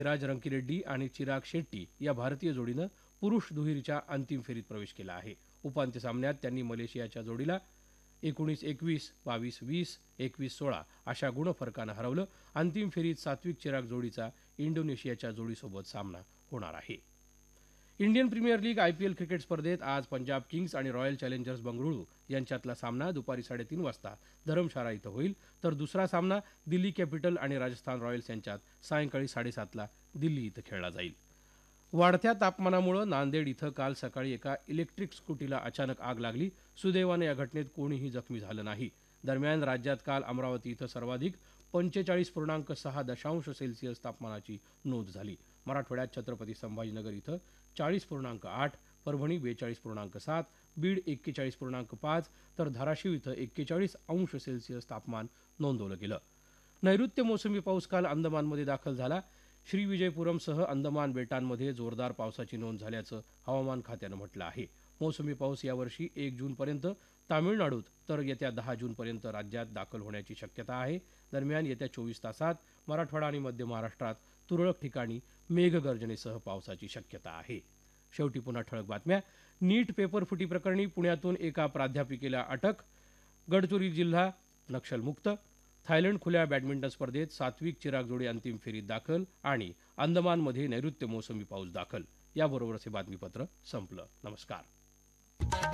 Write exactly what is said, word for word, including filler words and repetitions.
राज रंकीरेड्डी आणि चिराग शेट्टी या भारतीय जोडीनं पुरुष दुहेरीच्या अंतिम फेरीत प्रवेश केला आहे. उपांत्य सामन्यात त्यांनी मलेशियाच्या जोडीला एकोणीस एकवीस, बावीस वीस, एकवीस सोळा अशा गुणफरकानं हरवलं. अंतिम फेरीत सात्विक चिराग जोडीचा इंडोनेशियाच्या जोडीसोबत सामना होणार आहे. Indian premier league IPL cricket स्पर्धेत आज पंजाब किंग्स आणि रॉयल चॅलेंजर्स बंगळुरू यांच्यातला सामना दुपारी साडेतीन वाजता धरमशाला इथं होईल, तर दुसरा सामना दिल्ली कॅपिटल आणि राजस्थान रॉयल्स यांच्यात सायंकाळी साडेसातला दिल्ली इथं खेळला जाईल. वाढत्या तापमानामुळे नांदेड इथं काल सकाळी एका इलेक्ट्रिक स्कूटीला अचानक आग लागली. सुदैवानं या घटनेत कोणीही जखमी झालं नाही. दरम्यान राज्यात काल अमरावती इथं सर्वाधिक पंचेचाळीस पूर्णांक सहा दशांश सेल्सिअस तापमानाची नोंद झाली. मराठवाड्यात छत्रपती संभाजीनगर इथं चाळीस पूर्णांक आठ, परभणी बेचाळीस पूर्णांक सात, बीड एक्केचाळीस पूर्णांक पाच, तर धाराशिव इथं एक्केचाळीस अंश सेल्सिअस तापमान नोंदवलं गेलं. नैऋत्य मोसमी पाऊस काल अंदमानमध्ये दाखल झाला. श्रीविजयपुरमसह अंदमान बेटांमध्ये जोरदार पावसाची नोंद झाल्याचं हवामान खात्यानं म्हटलं आहे. मोसमी पाऊस यावर्षी एक जूनपर्यंत तामिळनाडूत तर येत्या दहा जूनपर्यंत राज्यात दाखल होण्याची शक्यता आहे. दरम्यान येत्या चोवीस तासात मराठवाडा आणि मध्य महाराष्ट्रात तुरळक ठिकाणी मेघगर्जनेसह पावसाची शक्यता आहे. शेवटी पुन्हा ठळक बातम्या. नीट पेपर फुटी प्रकरणी पुण्यातून एका प्राध्यापिकेला अटक. गडचिरोली जिल्हा नक्षलमुक्त. थायलंड खुल्या बॅडमिंटन स्पर्धेत सात्विक चिराग जोडी अंतिम फेरीत दाखल आणि अंदमानमध्ये नैऋत्य मोसमी पाऊस दाखल. याबरोबरच हे बातमीपत्र संपलं. नमस्कार.